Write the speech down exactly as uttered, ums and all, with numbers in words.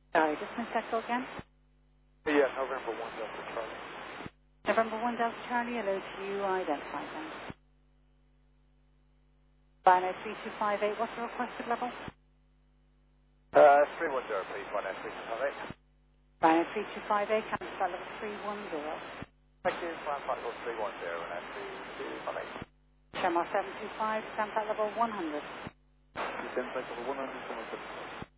Sorry, just Miss Echo again. Yeah, November one Delta Charlie. November one Delta Charlie, hello to you, identify them. Rhino three two five eight, what's the requested level? Uh, three one zero, please, one S three two five eight. Rhino three two five eight, cancel flight level three one zero. Thank you, flying flight level three one zero, and S three two five eight. Shamrock seven two five, stand flight level one hundred. Descend flight level one hundred,